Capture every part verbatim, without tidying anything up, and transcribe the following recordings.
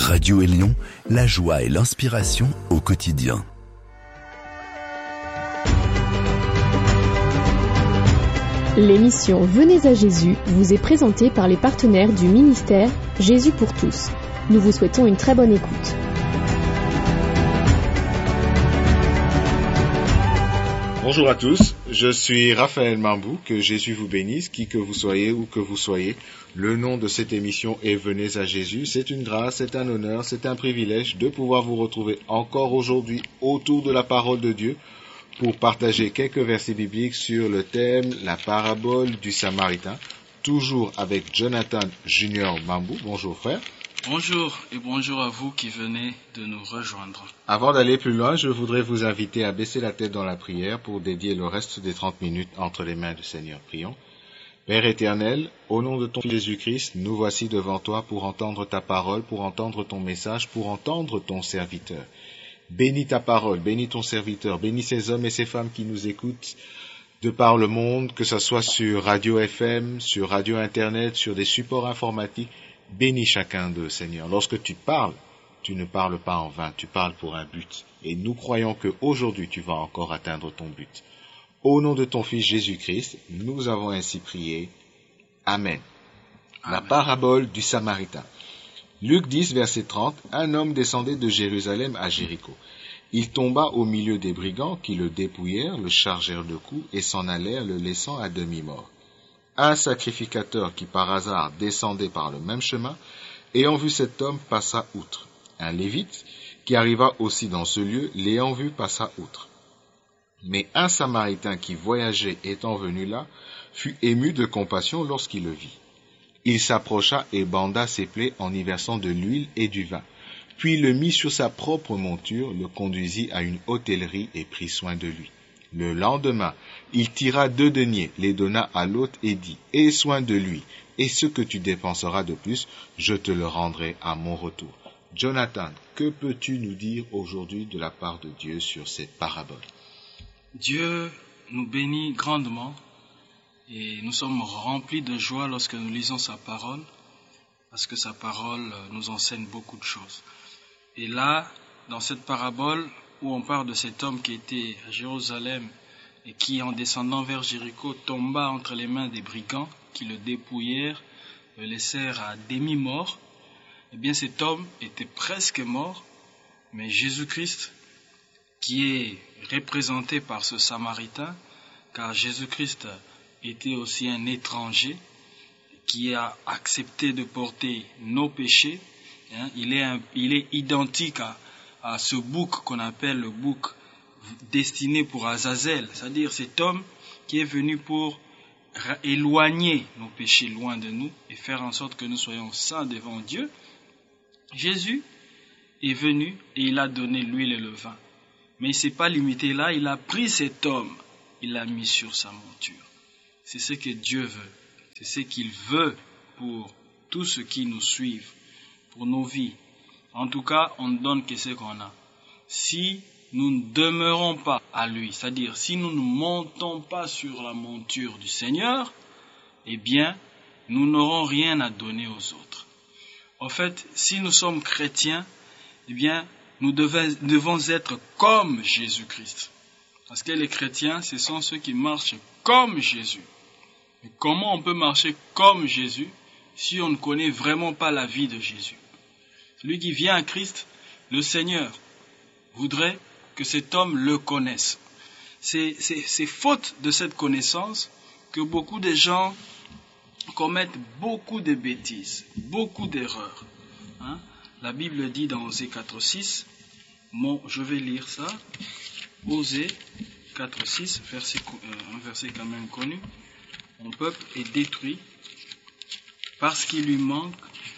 Radio Élion, la joie et l'inspiration au quotidien. L'émission Venez à Jésus vous est présentée par les partenaires du ministère Jésus pour tous. Nous vous souhaitons une très bonne écoute. Bonjour à tous, je suis Raphaël Mambou, que Jésus vous bénisse, qui que vous soyez ou que vous soyez. Le nom de cette émission est Venez à Jésus. C'est une grâce, c'est un honneur, c'est un privilège de pouvoir vous retrouver encore aujourd'hui autour de la parole de Dieu pour partager quelques versets bibliques sur le thème la parabole du Samaritain, toujours avec Jonathan Junior Mambou. Bonjour frère. Bonjour et bonjour à vous qui venez de nous rejoindre. Avant d'aller plus loin, je voudrais vous inviter à baisser la tête dans la prière pour dédier le reste des trente minutes entre les mains du Seigneur. Prions. Père éternel, au nom de ton Fils Jésus-Christ, nous voici devant toi pour entendre ta parole, pour entendre ton message, pour entendre ton serviteur. Bénis ta parole, bénis ton serviteur, bénis ces hommes et ces femmes qui nous écoutent de par le monde, que ce soit sur Radio F M, sur Radio Internet, sur des supports informatiques. Bénis chacun d'eux, Seigneur. Lorsque tu parles, tu ne parles pas en vain, tu parles pour un but. Et nous croyons qu'aujourd'hui, tu vas encore atteindre ton but. Au nom de ton Fils Jésus-Christ, nous avons ainsi prié. Amen. Amen. La parabole du Samaritain. Luc dix, verset trente, un homme descendait de Jérusalem à Jéricho. Il tomba au milieu des brigands qui le dépouillèrent, le chargèrent de coups et s'en allèrent, le laissant à demi-mort. Un sacrificateur qui par hasard descendait par le même chemin, ayant vu cet homme, passa outre. Un lévite qui arriva aussi dans ce lieu, l'ayant vu, passa outre. Mais un Samaritain qui voyageait étant venu là, fut ému de compassion lorsqu'il le vit. Il s'approcha et banda ses plaies en y versant de l'huile et du vin. Puis le mit sur sa propre monture, le conduisit à une hôtellerie et prit soin de lui. Le lendemain, il tira deux deniers, les donna à l'hôte et dit « Aie soin de lui, et ce que tu dépenseras de plus, je te le rendrai à mon retour. » Jonathan, que peux-tu nous dire aujourd'hui de la part de Dieu sur cette parabole? Dieu nous bénit grandement et nous sommes remplis de joie lorsque nous lisons sa parole, parce que sa parole nous enseigne beaucoup de choses. Et là, dans cette parabole, où on parle de cet homme qui était à Jérusalem et qui, en descendant vers Jéricho, tomba entre les mains des brigands qui le dépouillèrent, le laissèrent à demi-mort. Eh bien, cet homme était presque mort, mais Jésus-Christ, qui est représenté par ce Samaritain, car Jésus-Christ était aussi un étranger qui a accepté de porter nos péchés, hein, il est, un, il est identique à à ce bouc qu'on appelle le bouc destiné pour Azazel, c'est-à-dire cet homme qui est venu pour éloigner nos péchés loin de nous et faire en sorte que nous soyons saints devant Dieu. Jésus est venu et il a donné l'huile et le vin. Mais il ne s'est pas limité là, il a pris cet homme, il l'a mis sur sa monture. C'est ce que Dieu veut, c'est ce qu'il veut pour tous ceux qui nous suivent, pour nos vies. En tout cas, on ne donne que ce qu'on a. Si nous ne demeurons pas à lui, c'est-à-dire si nous ne montons pas sur la monture du Seigneur, eh bien, nous n'aurons rien à donner aux autres. En fait, si nous sommes chrétiens, eh bien, nous devons, devons être comme Jésus-Christ. Parce que les chrétiens, ce sont ceux qui marchent comme Jésus. Et comment on peut marcher comme Jésus si on ne connaît vraiment pas la vie de Jésus? Celui qui vient à Christ, le Seigneur, voudrait que cet homme le connaisse. C'est, c'est, c'est faute de cette connaissance que beaucoup de gens commettent beaucoup de bêtises, beaucoup d'erreurs. Hein? La Bible dit dans Osée quatre six, bon, je vais lire ça, Osée quatre six, verset, euh, un verset quand même connu, mon peuple est détruit parce qu'il lui manque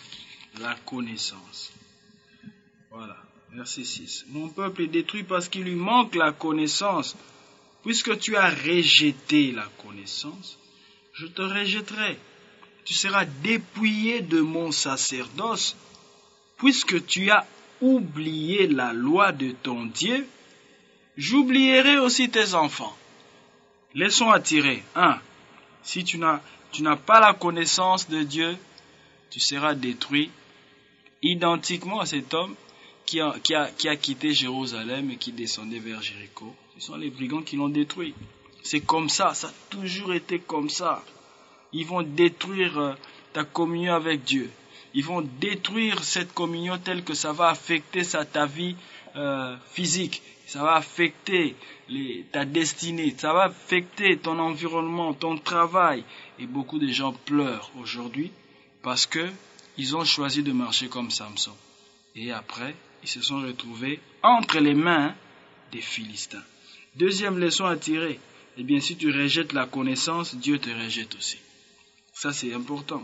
la connaissance. Voilà, verset six. Mon peuple est détruit parce qu'il lui manque la connaissance. Puisque tu as rejeté la connaissance, je te rejetterai. Tu seras dépouillé de mon sacerdoce. Puisque tu as oublié la loi de ton Dieu, j'oublierai aussi tes enfants. Leçon à tirer. un. Si tu n'as, tu n'as pas la connaissance de Dieu, tu seras détruit identiquement à cet homme qui a, qui a, qui a quitté Jérusalem et qui descendait vers Jéricho. Ce sont les brigands qui l'ont détruit. C'est comme ça, ça a toujours été comme ça. Ils vont détruire euh, ta communion avec Dieu. Ils vont détruire cette communion telle que ça va affecter ça, ta vie euh, physique. Ça va affecter les, ta destinée. Ça va affecter ton environnement, ton travail. Et beaucoup de gens pleurent aujourd'hui parce que ils ont choisi de marcher comme Samson. Et après, ils se sont retrouvés entre les mains des Philistins. Deuxième leçon à tirer. Eh bien, si tu rejettes la connaissance, Dieu te rejette aussi. Ça, c'est important.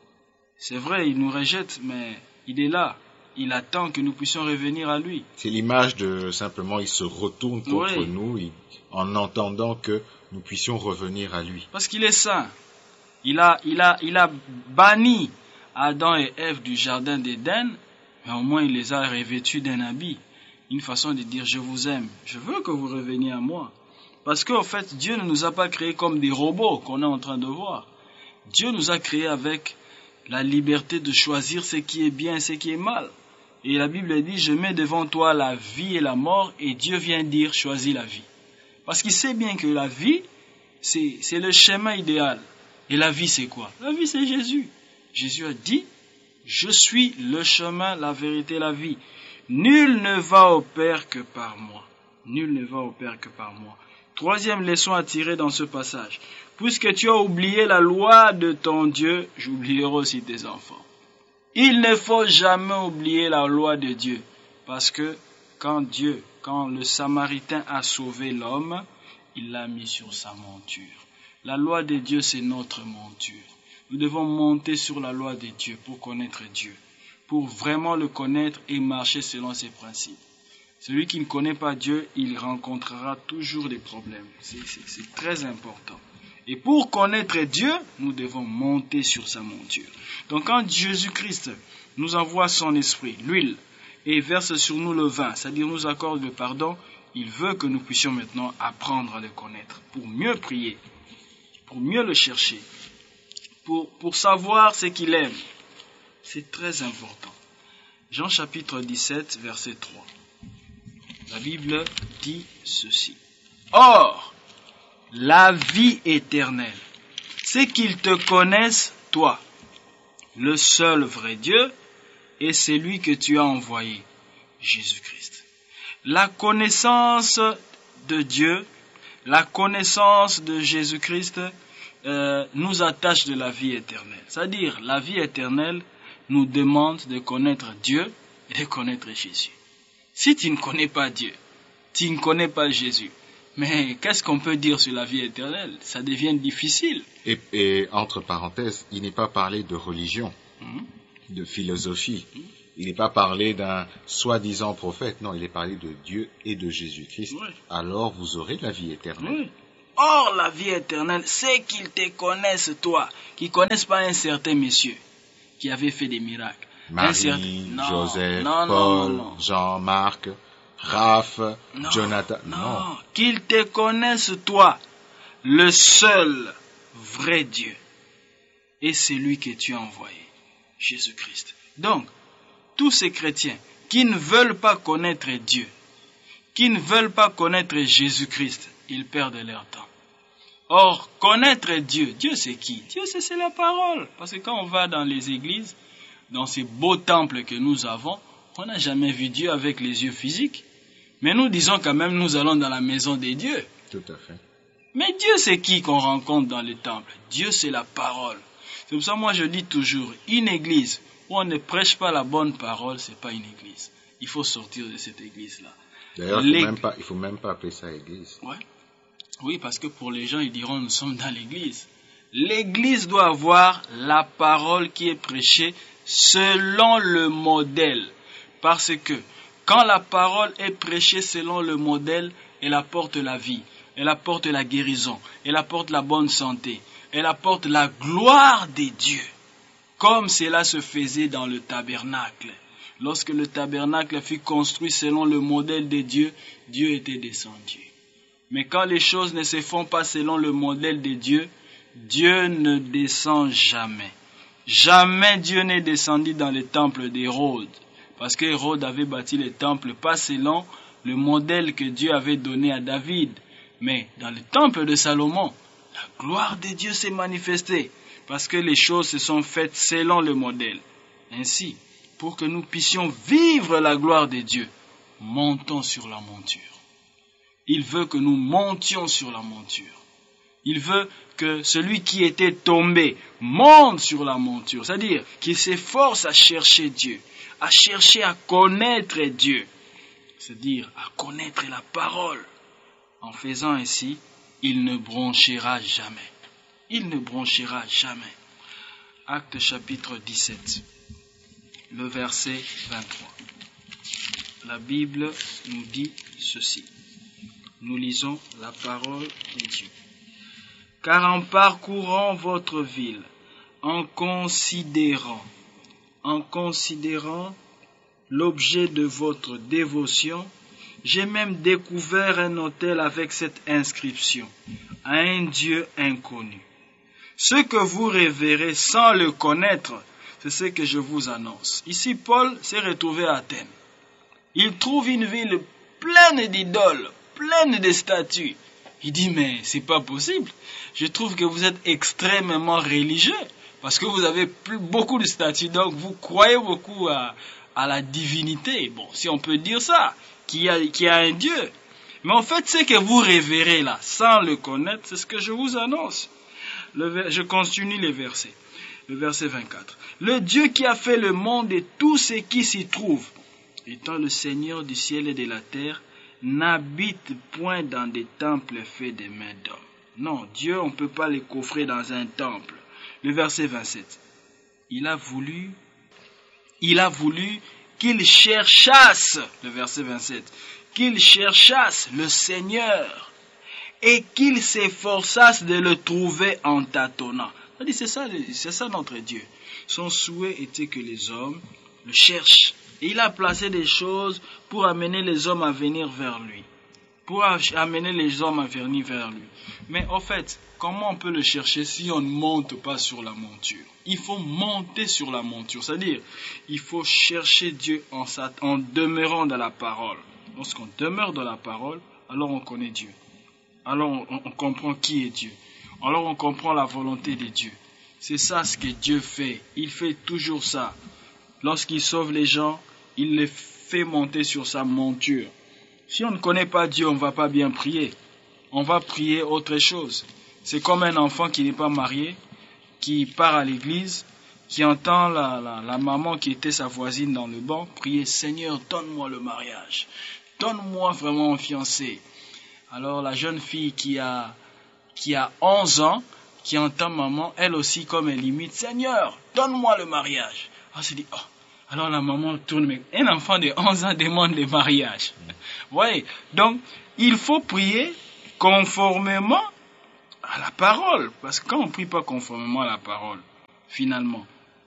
C'est vrai, il nous rejette, mais il est là. Il attend que nous puissions revenir à lui. C'est l'image de simplement, il se retourne contre Oui. nous il, en entendant que nous puissions revenir à lui. Parce qu'il est saint. Il a, il a, il a banni Adam et Ève du jardin d'Éden, mais au moins il les a revêtus d'un habit. Une façon de dire je vous aime. Je veux que vous reveniez à moi. Parce qu'en fait, Dieu ne nous a pas créés comme des robots qu'on est en train de voir. Dieu nous a créés avec la liberté de choisir ce qui est bien et ce qui est mal. Et la Bible dit, je mets devant toi la vie et la mort, et Dieu vient dire, choisis la vie. Parce qu'il sait bien que la vie, c'est, c'est le chemin idéal. Et la vie, c'est quoi? La vie, c'est Jésus. Jésus a dit, je suis le chemin, la vérité, la vie. Nul ne va au Père que par moi. Nul ne va au Père que par moi. Troisième leçon à tirer dans ce passage. Puisque tu as oublié la loi de ton Dieu, j'oublierai aussi tes enfants. Il ne faut jamais oublier la loi de Dieu. Parce que quand Dieu, quand le Samaritain a sauvé l'homme, il l'a mis sur sa monture. La loi de Dieu, c'est notre monture. Nous devons monter sur la loi de Dieu pour connaître Dieu. Pour vraiment le connaître et marcher selon ses principes. Celui qui ne connaît pas Dieu, il rencontrera toujours des problèmes. C'est, c'est, c'est très important. Et pour connaître Dieu, nous devons monter sur sa monture. Donc quand Jésus-Christ nous envoie son esprit, l'huile, et verse sur nous le vin, c'est-à-dire nous accorde le pardon, il veut que nous puissions maintenant apprendre à le connaître, pour mieux prier, pour mieux le chercher, pour, pour savoir ce qu'il aime. C'est très important. Jean chapitre dix-sept, verset trois. La Bible dit ceci. Or, la vie éternelle, c'est qu'ils te connaissent, toi, le seul vrai Dieu, et celui que tu as envoyé, Jésus-Christ. La connaissance de Dieu, la connaissance de Jésus-Christ, euh, nous attache de la vie éternelle. C'est-à-dire, la vie éternelle nous demande de connaître Dieu et de connaître Jésus. Si tu ne connais pas Dieu, tu ne connais pas Jésus, mais qu'est-ce qu'on peut dire sur la vie éternelle? Ça devient difficile. Et, et entre parenthèses, il n'est pas parlé de religion, Mmh. de philosophie. Mmh. Il n'est pas parlé d'un soi-disant prophète. Non, il est parlé de Dieu et de Jésus-Christ. Oui. Alors vous aurez la vie éternelle. Oui. Or, la vie éternelle, c'est qu'ils te connaissent, toi, qui ne connaissent pas un certain monsieur qui avait fait des miracles. Marie, un certain... non, Joseph, non, Paul, non, non. Jean, Marc, Raph, Non, Jonathan. non, Non. qu'ils te connaissent, toi, le seul vrai Dieu, et celui que tu as envoyé, Jésus-Christ. Donc, tous ces chrétiens qui ne veulent pas connaître Dieu, qui ne veulent pas connaître Jésus-Christ, ils perdent leur temps. Or, connaître Dieu, Dieu c'est qui? Dieu c'est, c'est la parole. Parce que quand on va dans les églises, dans ces beaux temples que nous avons, on n'a jamais vu Dieu avec les yeux physiques. Mais nous disons quand même, nous allons dans la maison des dieux. Tout à fait. Mais Dieu c'est qui qu'on rencontre dans les temples? Dieu c'est la parole. C'est pour ça que moi je dis toujours, une église où on ne prêche pas la bonne parole, c'est pas une église. Il faut sortir de cette église-là. D'ailleurs, il Les... ne faut, même pas- il faut même pas appeler ça église. Ouais. Oui, parce que pour les gens, ils diront, nous sommes dans l'église. L'église doit avoir la parole qui est prêchée selon le modèle. Parce que quand la parole est prêchée selon le modèle, elle apporte la vie, elle apporte la guérison, elle apporte la bonne santé, elle apporte la gloire des dieux. Comme cela se faisait dans le tabernacle. Lorsque le tabernacle fut construit selon le modèle de Dieu, Dieu était descendu. Mais quand les choses ne se font pas selon le modèle de Dieu, Dieu ne descend jamais. Jamais Dieu n'est descendu dans le temple d'Hérode, parce qu'Hérode avait bâti le temple pas selon le modèle que Dieu avait donné à David, mais dans le temple de Salomon, la gloire de Dieu s'est manifestée, parce que les choses se sont faites selon le modèle. Ainsi, pour que nous puissions vivre la gloire de Dieu, montons sur la monture. Il veut que nous montions sur la monture. Il veut que celui qui était tombé monte sur la monture, c'est-à-dire qu'il s'efforce à chercher Dieu, à chercher à connaître Dieu, c'est-à-dire à connaître la parole. En faisant ainsi, il ne bronchera jamais. Il ne bronchera jamais. Actes chapitre dix-sept, le verset vingt-trois. La Bible nous dit ceci. Nous lisons la parole de Dieu. Car en parcourant votre ville, en considérant, en considérant l'objet de votre dévotion, j'ai même découvert un autel avec cette inscription, à un Dieu inconnu. Ce que vous révérez sans le connaître, c'est ce que je vous annonce. Ici, Paul s'est retrouvé à Athènes. Il trouve une ville pleine d'idoles, pleine de statues. Il dit, mais c'est pas possible. Je trouve que vous êtes extrêmement religieux, parce que vous avez plus, beaucoup de statues, donc vous croyez beaucoup à, à la divinité. Bon, si on peut dire ça, qu'il y a, qu'il y a un Dieu. Mais en fait, ce que vous révérez là, sans le connaître, c'est ce que je vous annonce. Le, je continue les versets. Le verset vingt-quatre. Le Dieu qui a fait le monde et tout ce qui s'y trouve, étant le Seigneur du ciel et de la terre, n'habite point dans des temples faits des mains d'hommes. Non, Dieu, on ne peut pas le coffrer dans un temple. Le verset vingt-sept. Il a voulu, il a voulu qu'il cherchasse, le verset vingt-sept, qu'il cherchasse le Seigneur et qu'il s'efforçasse de le trouver en tâtonnant. C'est ça, c'est ça notre Dieu. Son souhait était que les hommes le cherchent. Et il a placé des choses pour amener les hommes à venir vers lui. Pour amener les hommes à venir vers lui. Mais en fait, comment on peut le chercher si on ne monte pas sur la monture? Il faut monter sur la monture. C'est-à-dire, il faut chercher Dieu en, en demeurant dans la parole. Lorsqu'on demeure dans la parole, alors on connaît Dieu. Alors on, on comprend qui est Dieu. Alors on comprend la volonté de Dieu. C'est ça ce que Dieu fait. Il fait toujours ça. Lorsqu'il sauve les gens, il les fait monter sur sa monture. Si on ne connaît pas Dieu, on ne va pas bien prier. On va prier autre chose. C'est comme un enfant qui n'est pas marié, qui part à l'église, qui entend la, la, la maman qui était sa voisine dans le banc prier « Seigneur, donne-moi le mariage. Donne-moi vraiment un fiancé. » Alors la jeune fille qui a, qui a onze ans, qui entend maman, elle aussi comme elle imite « Seigneur, donne-moi le mariage. » On se dit « Oh. » Alors la maman tourne, mais un enfant de onze ans demande le mariage. Vous voyez, donc il faut prier conformément à la parole. Parce que quand on ne prie pas conformément à la parole, finalement,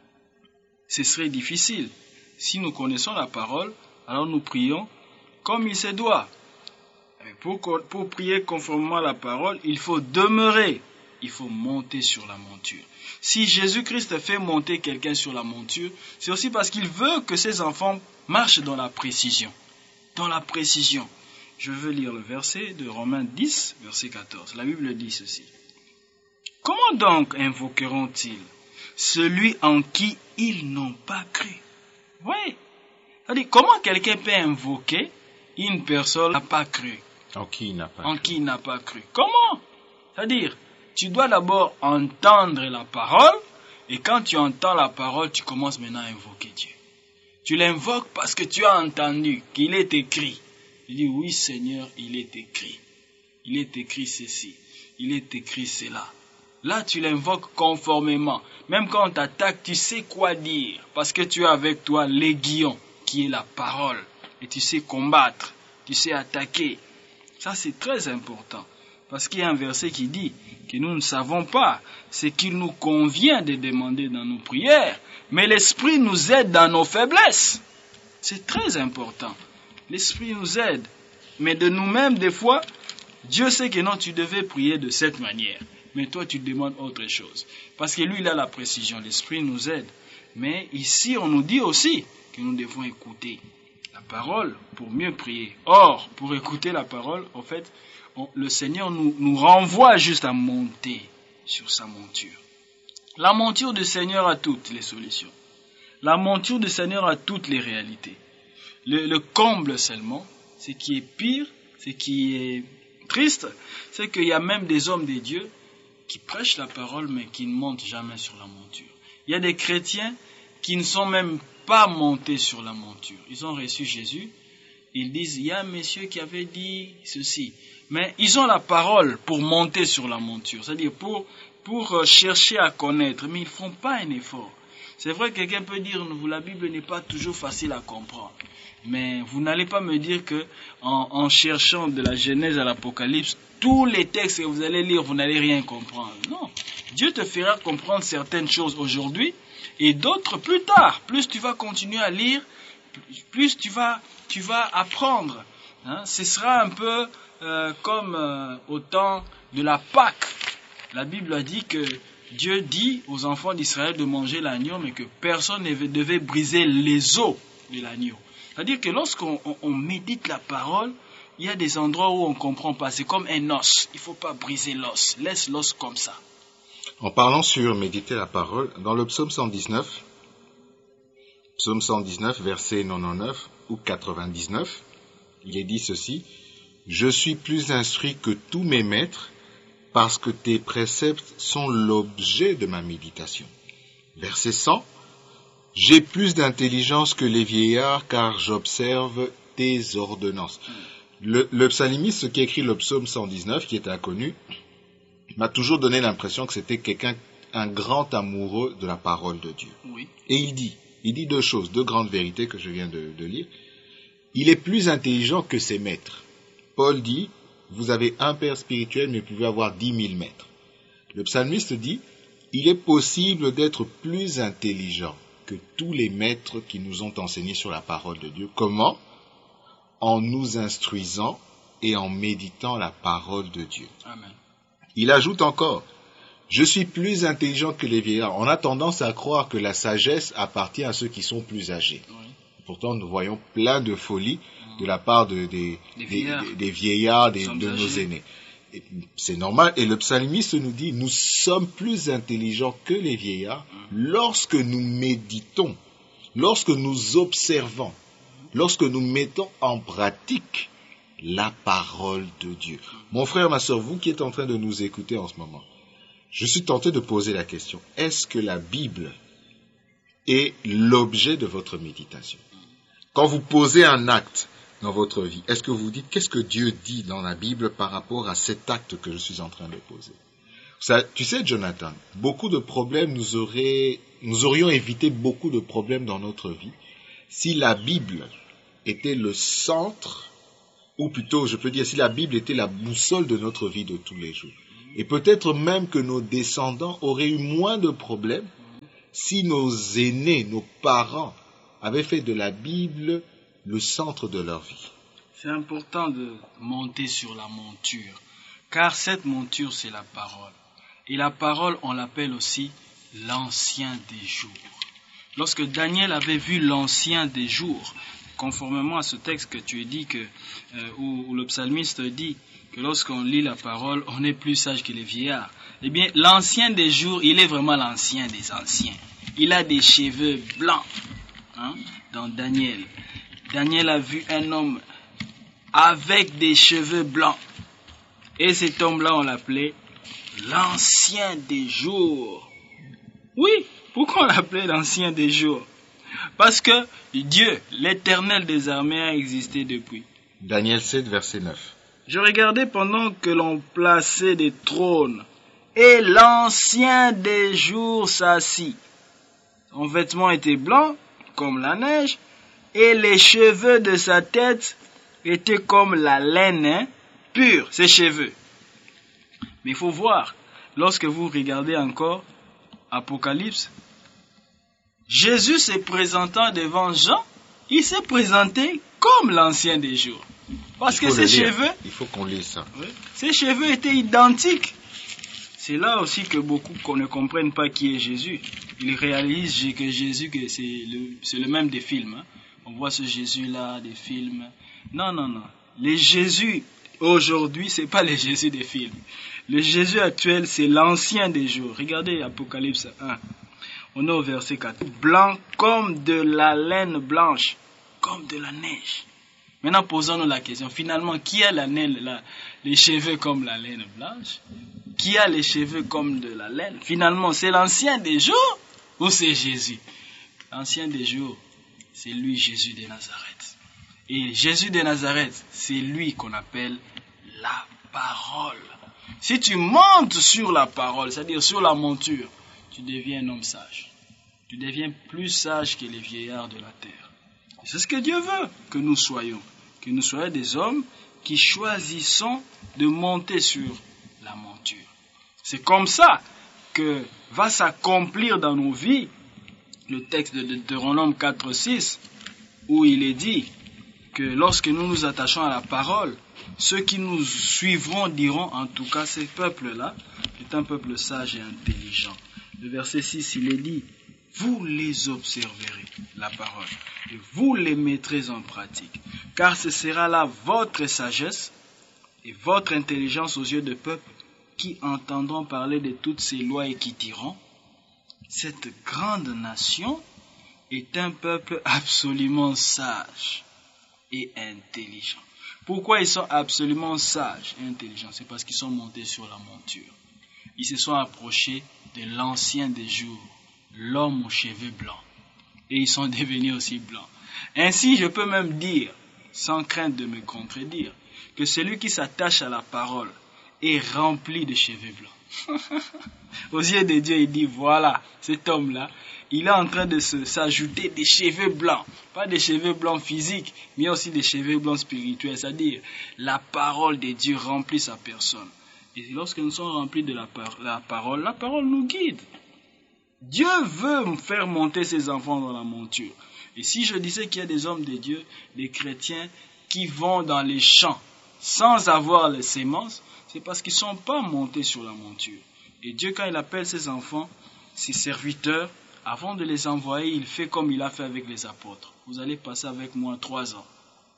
ce serait difficile. Si nous connaissons la parole, alors nous prions comme il se doit. Et pour, pour prier conformément à la parole, il faut demeurer. Il faut monter sur la monture. Si Jésus-Christ fait monter quelqu'un sur la monture, c'est aussi parce qu'il veut que ses enfants marchent dans la précision. Dans la précision. Je veux lire le verset de Romains dix, verset quatorze. La Bible dit ceci. Comment donc invoqueront-ils celui en qui ils n'ont pas cru? Oui. C'est-à-dire, comment quelqu'un peut invoquer une personne qui n'a pas cru? En qui il n'a pas En cru. qui il n'a pas cru. Comment? C'est-à-dire, tu dois d'abord entendre la parole, et quand tu entends la parole, tu commences maintenant à invoquer Dieu. Tu l'invoques parce que tu as entendu qu'il est écrit. Tu dis, oui Seigneur, il est écrit. Il est écrit ceci. Il est écrit cela. Là, tu l'invoques conformément. Même quand on t'attaque, tu sais quoi dire. Parce que tu as avec toi l'aiguillon, qui est la parole. Et tu sais combattre. Tu sais attaquer. Ça, c'est très important. Parce qu'il y a un verset qui dit que nous ne savons pas ce qu'il nous convient de demander dans nos prières, mais l'Esprit nous aide dans nos faiblesses. C'est très important. L'Esprit nous aide. Mais de nous-mêmes, des fois, Dieu sait que non, tu devais prier de cette manière. mais toi tu demandes autre chose. Parce que lui, il a la précision, l'Esprit nous aide. Mais ici, on nous dit aussi que nous devons écouter la parole pour mieux prier. Or, pour écouter la parole, en fait, on, le Seigneur nous, nous renvoie juste à monter sur sa monture. La monture du Seigneur a toutes les solutions. La monture du Seigneur a toutes les réalités. Le, le comble seulement, ce qui est pire, ce qui est triste, c'est qu'il y a même des hommes des dieux qui prêchent la parole mais qui ne montent jamais sur la monture. Il y a des chrétiens qui ne sont même pas montés sur la monture. Ils ont reçu Jésus, ils disent, il y a un monsieur qui avait dit ceci. Mais ils ont la parole pour monter sur la monture, c'est-à-dire pour, pour chercher à connaître, mais ils ne font pas un effort. C'est vrai que quelqu'un peut dire, la Bible n'est pas toujours facile à comprendre. Mais vous n'allez pas me dire que en, en cherchant de la Genèse à l'Apocalypse, tous les textes que vous allez lire, vous n'allez rien comprendre. Non. Dieu te fera comprendre certaines choses aujourd'hui et d'autres plus tard. Plus tu vas continuer à lire, plus tu vas, tu vas apprendre. Hein? Ce sera un peu euh, comme euh, au temps de la Pâque. La Bible a dit que Dieu dit aux enfants d'Israël de manger l'agneau, mais que personne ne devait briser les os de l'agneau. C'est-à-dire que lorsqu'on on, on médite la parole, il y a des endroits où on ne comprend pas. C'est comme un os. Il ne faut pas briser l'os. Laisse l'os comme ça. En parlant sur méditer la parole, dans le psaume cent dix-neuf, psaume cent dix-neuf, verset quatre-vingt-dix-neuf ou quatre-vingt-dix-neuf, il est dit ceci, « Je suis plus instruit que tous mes maîtres, parce que tes préceptes sont l'objet de ma méditation. » Verset cent, « J'ai plus d'intelligence que les vieillards, car j'observe tes ordonnances. » Le, le psalimiste qui écrit le psaume cent dix-neuf, qui est inconnu, m'a toujours donné l'impression que c'était quelqu'un, un grand amoureux de la parole de Dieu. Oui. Et il dit, il dit deux choses, deux grandes vérités que je viens de, de lire. Il est plus intelligent que ses maîtres. Paul dit, vous avez un père spirituel, mais vous pouvez avoir dix mille maîtres. Le psalmiste dit, il est possible d'être plus intelligent que tous les maîtres qui nous ont enseigné sur la parole de Dieu. Comment ? En nous instruisant et en méditant la parole de Dieu. Amen. Il ajoute encore, je suis plus intelligent que les vieillards. On a tendance à croire que la sagesse appartient à ceux qui sont plus âgés. Oui. Pourtant, nous voyons plein de folies de la part de, des, des vieillards, des, des, vieillards, des, de nos aînés. Et c'est normal. Et le psalmiste nous dit, nous sommes plus intelligents que les vieillards lorsque nous méditons, lorsque nous observons, lorsque nous mettons en pratique la parole de Dieu. Mon frère, ma soeur, vous qui êtes en train de nous écouter en ce moment, je suis tenté de poser la question, est-ce que la Bible est l'objet de votre méditation? Quand vous posez un acte dans votre vie, est-ce que vous dites, qu'est-ce que Dieu dit dans la Bible par rapport à cet acte que je suis en train de poser? Ça, tu sais, Jonathan, beaucoup de problèmes, nous, auraient, nous aurions évité beaucoup de problèmes dans notre vie si la Bible était le centre, ou plutôt, je peux dire, si la Bible était la boussole de notre vie de tous les jours. Et peut-être même que nos descendants auraient eu moins de problèmes si nos aînés, nos parents, avaient fait de la Bible le centre de leur vie. C'est important de monter sur la monture, car cette monture, c'est la parole. Et la parole, on l'appelle aussi l'ancien des jours. Lorsque Daniel avait vu l'ancien des jours, conformément à ce texte que tu as dit, que, euh, où, où le psalmiste dit que lorsqu'on lit la parole, on est plus sage que les vieillards. Eh bien, l'ancien des jours, il est vraiment l'ancien des anciens. Il a des cheveux blancs, hein, dans Daniel. Daniel a vu un homme avec des cheveux blancs. Et cet homme-là, on l'appelait l'ancien des jours. Oui, pourquoi on l'appelait l'ancien des jours? Parce que Dieu, l'Éternel des armées, a existé depuis. Daniel sept, verset neuf. Je regardais pendant que l'on plaçait des trônes, et l'ancien des jours s'assit. Son vêtement était blanc, comme la neige, et les cheveux de sa tête étaient comme la laine, hein, pure, ses cheveux. Mais il faut voir, lorsque vous regardez encore Apocalypse, Jésus se présentant devant Jean, il s'est présenté comme l'ancien des jours. Parce que ses cheveux, il faut qu'on lise ça. Oui, ses cheveux étaient identiques. C'est là aussi que beaucoup qu'on ne comprennent pas qui est Jésus. Ils réalisent que Jésus, que c'est le, c'est le même des films. Hein. On voit ce Jésus-là, des films. Non, non, non. Les Jésus aujourd'hui, c'est pas les Jésus des films. Le Jésus actuel, c'est l'ancien des jours. Regardez Apocalypse un. On est au verset quatre. Blanc comme de la laine blanche, comme de la neige. Maintenant, posons-nous la question. Finalement, qui a la laine, la, les cheveux comme la laine blanche? Qui a les cheveux comme de la laine? Finalement, c'est l'ancien des jours ou c'est Jésus? L'ancien des jours, c'est lui, Jésus de Nazareth. Et Jésus de Nazareth, c'est lui qu'on appelle la parole. Si tu montes sur la parole, c'est-à-dire sur la monture, tu deviens un homme sage. Tu deviens plus sage que les vieillards de la terre. Et c'est ce que Dieu veut que nous soyons. Que nous soyons des hommes qui choisissons de monter sur la monture. C'est comme ça que va s'accomplir dans nos vies le texte de Deutéronome quatre six, où il est dit que lorsque nous nous attachons à la parole, ceux qui nous suivront diront, en tout cas, ce peuple-là est un peuple sage et intelligent. Le verset six, il est dit, vous les observerez, la parole, et vous les mettrez en pratique, car ce sera là votre sagesse et votre intelligence aux yeux de peuple qui entendront parler de toutes ces lois et qui diront, cette grande nation est un peuple absolument sage et intelligent. Pourquoi ils sont absolument sages et intelligents? C'est parce qu'ils sont montés sur la monture. Ils se sont approchés de l'ancien des jours, l'homme aux cheveux blancs. Et ils sont devenus aussi blancs. Ainsi, je peux même dire, sans crainte de me contredire, que celui qui s'attache à la parole est rempli de cheveux blancs. Aux yeux de Dieu, il dit, voilà, cet homme-là, il est en train de se, s'ajouter des cheveux blancs. Pas des cheveux blancs physiques, mais aussi des cheveux blancs spirituels. C'est-à-dire, la parole de Dieu remplit sa personne. Et lorsque nous sommes remplis de la, par- la parole, la parole nous guide. Dieu veut faire monter ses enfants dans la monture. Et si je disais qu'il y a des hommes de Dieu, des chrétiens, qui vont dans les champs sans avoir les sémences, c'est parce qu'ils ne sont pas montés sur la monture. Et Dieu, quand il appelle ses enfants, ses serviteurs, avant de les envoyer, il fait comme il a fait avec les apôtres. Vous allez passer avec moi trois ans.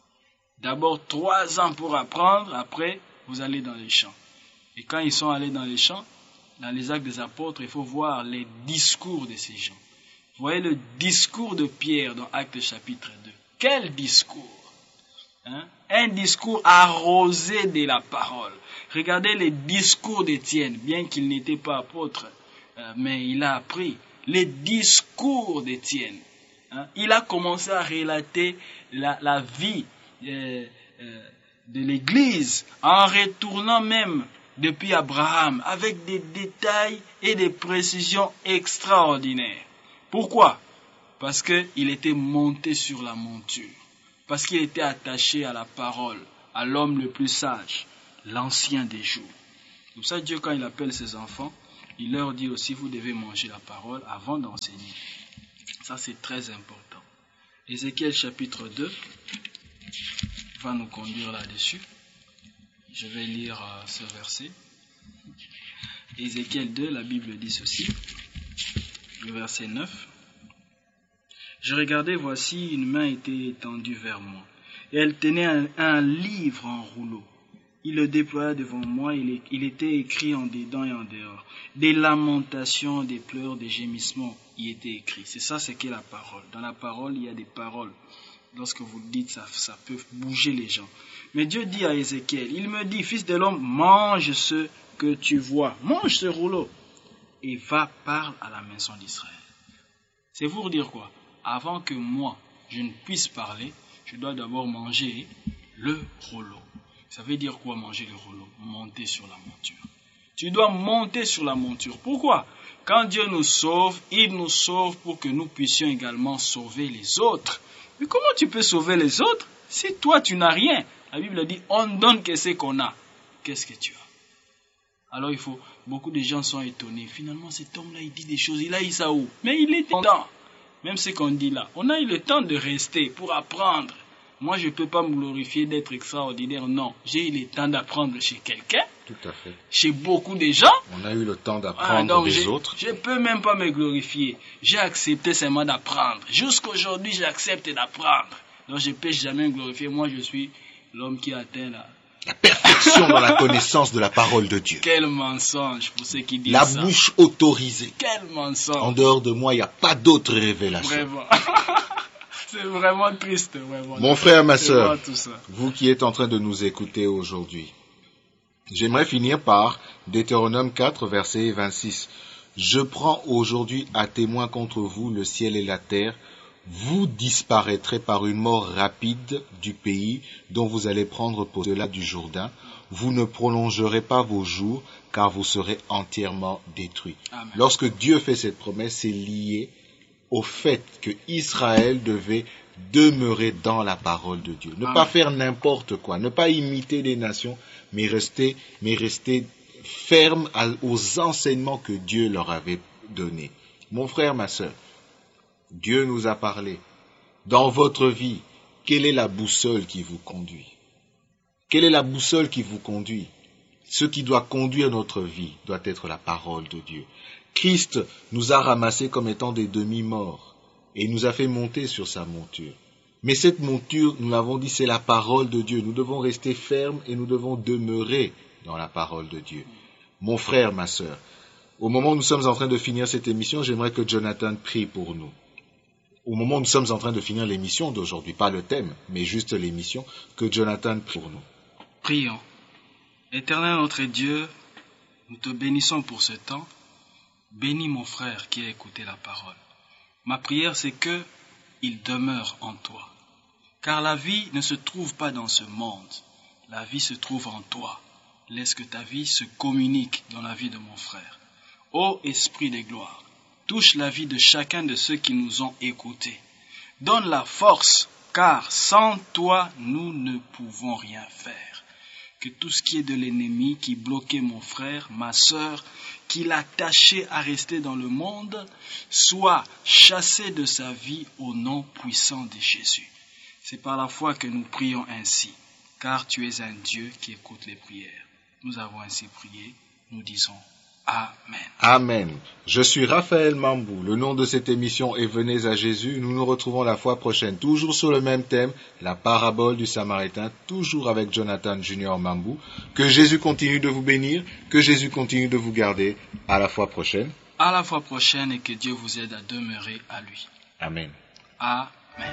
D'abord trois ans pour apprendre, après vous allez dans les champs. Et quand ils sont allés dans les champs, dans les actes des apôtres, il faut voir les discours de ces gens. Vous voyez le discours de Pierre dans Actes chapitre deux. Quel discours, hein? Un discours arrosé de la parole. Regardez les discours d'Étienne, bien qu'il n'était pas apôtre, euh, mais il a appris les discours d'Étienne. Hein? Il a commencé à relater la, la vie euh, euh, de l'Église en retournant même depuis Abraham avec des détails et des précisions extraordinaires. Pourquoi? Parce qu'il était monté sur la monture. Parce qu'il était attaché à la parole, à l'homme le plus sage, l'ancien des jours. Comme ça, Dieu, quand il appelle ses enfants, il leur dit aussi, vous devez manger la parole avant d'enseigner. Ça, c'est très important. Ézéchiel chapitre deux va nous conduire là-dessus. Je vais lire euh, ce verset. Ézéchiel deux, la Bible dit ceci, le verset neuf. Je regardais, voici, une main était étendue vers moi, et elle tenait un, un livre en rouleau. Il le déploya devant moi, il, est, il était écrit en dedans et en dehors. Des lamentations, des pleurs, des gémissements y étaient écrits. C'est ça, c'est qu'est la parole. Dans la parole, il y a des paroles. Lorsque vous le dites, ça, ça peut bouger les gens. Mais Dieu dit à Ézéchiel, il me dit, fils de l'homme, mange ce que tu vois, mange ce rouleau, et va, parle à la maison d'Israël. C'est pour dire quoi? Avant que moi, je ne puisse parler, je dois d'abord manger le rouleau. Ça veut dire quoi manger le rouleau? Monter sur la monture. Tu dois monter sur la monture. Pourquoi? Quand Dieu nous sauve, il nous sauve pour que nous puissions également sauver les autres. Mais comment tu peux sauver les autres si toi tu n'as rien? La Bible dit, on donne que ce qu'on a. Qu'est-ce que tu as? Alors il faut, beaucoup de gens sont étonnés. Finalement cet homme-là, il dit des choses, il a eu ça où? Mais il est temps. Même ce qu'on dit là, on a eu le temps de rester pour apprendre. Moi, je ne peux pas me glorifier d'être extraordinaire. Non, j'ai eu le temps d'apprendre chez quelqu'un Tout à fait. chez beaucoup de gens. On a eu le temps Ah, d'apprendre donc des je, autres. je peux même pas me glorifier. J'ai accepté seulement d'apprendre. Jusqu'aujourd'hui, j'accepte d'apprendre. Donc je ne peux jamais me glorifier. Moi, je suis l'homme qui atteint la... La perfection dans la connaissance de la parole de Dieu. Quel mensonge pour ceux qui disent La ça. bouche autorisée. Quel mensonge. En dehors de moi, il n'y a pas d'autre révélation. Vraiment. C'est vraiment triste. Vraiment. Mon frère, ma C'est sœur, vraiment tout ça. vous qui êtes en train de nous écouter aujourd'hui, j'aimerais finir par Deutéronome quatre, verset vingt-six. Je prends aujourd'hui à témoin contre vous le ciel et la terre. Vous disparaîtrez par une mort rapide du pays dont vous allez prendre pour delà du Jourdain. Vous ne prolongerez pas vos jours, car vous serez entièrement détruits. Amen. Lorsque Dieu fait cette promesse, c'est lié au fait que Israël devait demeurer dans la parole de Dieu. Ne Amen. pas faire n'importe quoi, ne pas imiter les nations, mais rester, mais rester ferme à- aux enseignements que Dieu leur avait donnés. Mon frère, ma sœur, Dieu nous a parlé. Dans votre vie, quelle est la boussole qui vous conduit? Quelle est la boussole qui vous conduit? Ce qui doit conduire notre vie doit être la parole de Dieu. Christ nous a ramassés comme étant des demi-morts et il nous a fait monter sur sa monture. Mais cette monture, nous l'avons dit, c'est la parole de Dieu. Nous devons rester fermes et nous devons demeurer dans la parole de Dieu. Mon frère, ma sœur, au moment où nous sommes en train de finir cette émission, j'aimerais que Jonathan prie pour nous. Au moment où nous sommes en train de finir l'émission d'aujourd'hui, pas le thème, mais juste l'émission, que Jonathan prie pour nous. Prions. Éternel notre Dieu, nous te bénissons pour ce temps. Bénis mon frère qui a écouté la parole. Ma prière, c'est que il demeure en toi. Car la vie ne se trouve pas dans ce monde. La vie se trouve en toi. Laisse que ta vie se communique dans la vie de mon frère. Ô Esprit de gloire, touche la vie de chacun de ceux qui nous ont écoutés. Donne la force, car sans toi, nous ne pouvons rien faire. Que tout ce qui est de l'ennemi, qui bloquait mon frère, ma sœur, qui l'attachait à rester dans le monde, soit chassé de sa vie au nom puissant de Jésus. C'est par la foi que nous prions ainsi, car tu es un Dieu qui écoute les prières. Nous avons ainsi prié, nous disons Amen. Amen. Je suis Raphaël Mambou. Le nom de cette émission est Venez à Jésus. Nous nous retrouvons la fois prochaine, toujours sur le même thème, la parabole du Samaritain, toujours avec Jonathan Junior Mambou. Que Jésus continue de vous bénir, que Jésus continue de vous garder. À la fois prochaine. À la fois prochaine et que Dieu vous aide à demeurer à lui. Amen. Amen.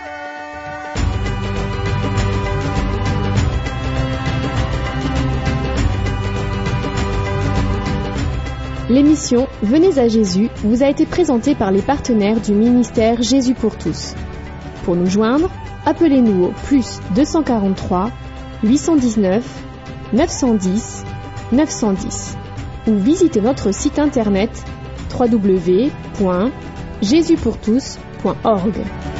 L'émission Venez à Jésus vous a été présentée par les partenaires du ministère Jésus pour tous. Pour nous joindre, appelez-nous au plus deux cent quarante-trois huit cent dix-neuf neuf cent dix neuf cent dix ou visitez notre site internet w w w point jésus pour tous point org.